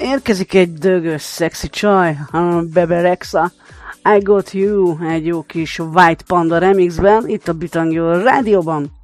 Érkezik egy dögös, szexi csaj, a Bebe Rexha, I Got You, egy jó kis White Panda remixben, itt a Bitangyo rádióban.